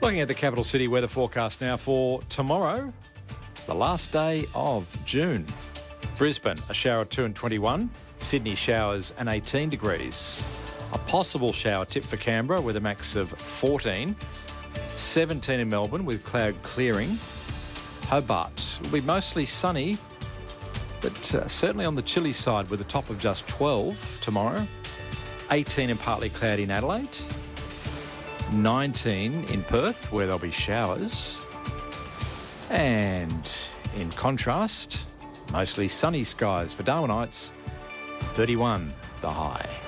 Looking at the capital city weather forecast now for tomorrow, the last day of June. Brisbane, a shower at 2 and 21. Sydney, showers and 18 degrees. A possible shower tip for Canberra with a max of 14. 17 in Melbourne with cloud clearing. Hobart will be mostly sunny, but certainly on the chilly side with a top of just 12 tomorrow. 18 and partly cloudy in Adelaide. 19 in Perth, where there'll be showers. And in contrast, mostly sunny skies for Darwinites. 31 the high.